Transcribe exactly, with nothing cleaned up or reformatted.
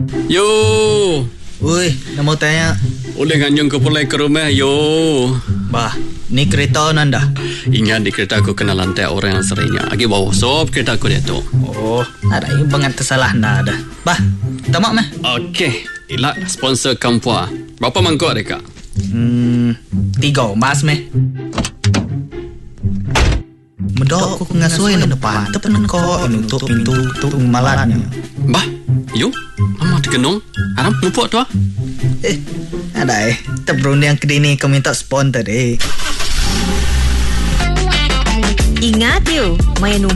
Yo. Ui, nak mau tanya. Boleh nganyung ke pulai ke rumah, yo. Bah, ni kereta nanda. Ingat di kereta aku kena lantai orang yang seringnya. Agi bawa sop kereta aku dia tu. Oh, ada yang banget tersalah dah ada. Bah, tamak meh. Okey, ila sponsor kampua. Berapa mangkuk deka? Hmm, tiga mas meh. Medok aku ngasuh yang depan. Tepen kau nutup pintu tu malatnya. Bah, yo. Lama dikenung. Haram lupa tu ah. Eh, ada eh. Terberunding yang kedini kau minta sponsor tadi. Ingat you, main